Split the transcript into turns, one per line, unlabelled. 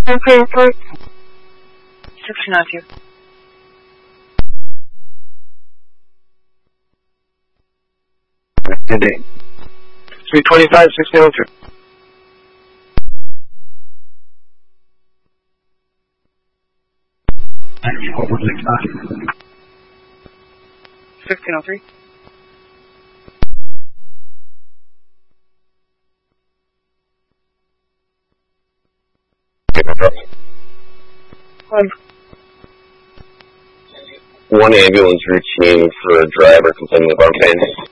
Okay, report.
1602.
Good day. 325, 1602. Over 69.
1603.
One ambulance routine for a driver complaining of arm pain.